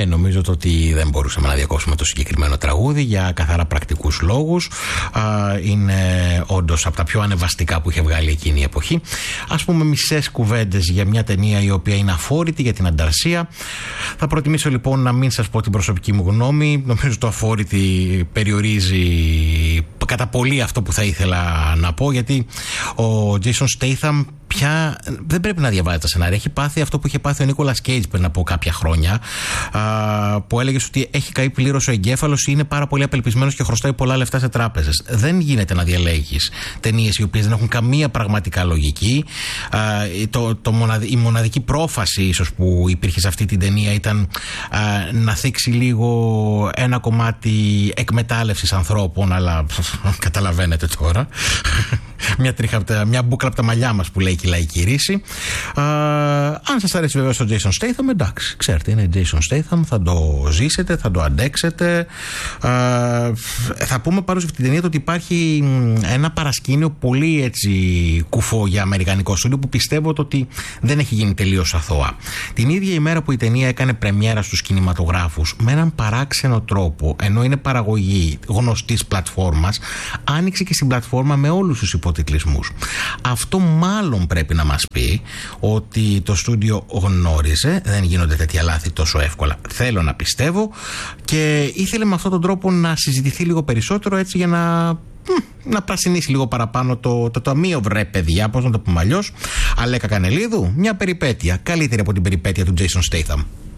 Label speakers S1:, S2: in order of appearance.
S1: νομίζω ότι δεν μπορούσαμε να διακόψουμε το συγκεκριμένο τραγούδι για καθαρά πρακτικούς λόγους. Είναι όντως από τα πιο ανεβαστικά που είχε βγάλει εκείνη η εποχή. Ας πούμε μισές κουβέντες για μια ταινία η οποία είναι αφόρητη για την ανταρσία. Θα προτιμήσω λοιπόν να μην σας πω την προσωπική μου γνώμη. Νομίζω το αφόρητη περιορίζει κατά πολύ αυτό που θα ήθελα να πω, γιατί ο Jason Statham πια δεν πρέπει να διαβάζει τα σενάρια. Έχει πάθει αυτό που είχε πάθει ο Nicolas Cage πριν από κάποια χρόνια, που έλεγε ότι έχει καεί πλήρως ο εγκέφαλος, είναι πάρα πολύ απελπισμένος και χρωστάει πολλά λεφτά σε τράπεζες. Δεν γίνεται να διαλέγεις ταινίες οι οποίες δεν έχουν καμία πραγματικά λογική. Η μοναδική πρόφαση ίσως που υπήρχε σε αυτή την ταινία ήταν να θίξει λίγο ένα κομμάτι εκμετάλλευσης ανθρώπων, αλλά καταλαβαίνετε τώρα. Μια μπούκλα από τα μαλλιά μας που λέει και η λαϊκή ρίση. Αν σας αρέσει βέβαια ο Jason Statham, εντάξει, ξέρετε, είναι Jason Statham, θα το ζήσετε, θα το αντέξετε. Θα πούμε πάνω σε αυτή την ταινία ότι υπάρχει ένα παρασκήνιο πολύ έτσι κουφό για αμερικανικό στούντιο, που πιστεύω ότι δεν έχει γίνει τελείως αθώα. Την ίδια ημέρα που η ταινία έκανε πρεμιέρα στους κινηματογράφους, με έναν παράξενο τρόπο, ενώ είναι παραγωγή γνωστής πλατφόρμας, άνοιξε και στην πλατφόρμα με όλους τους υποτιτλισμούς. Αυτό μάλλον πρέπει να μας πει ότι το στούντιο γνώριζε, δεν γίνονται τέτοια λάθη τόσο εύκολα, θέλω να πιστεύω, και ήθελε με αυτόν τον τρόπο να συζητηθεί λίγο περισσότερο, έτσι για να πρασινίσει λίγο παραπάνω το ταμείο, βρε παιδιά, πώς να το πούμε αλλιώς. Αλέκα Κανελίδου, μια περιπέτεια καλύτερη από την περιπέτεια του Jason Statham.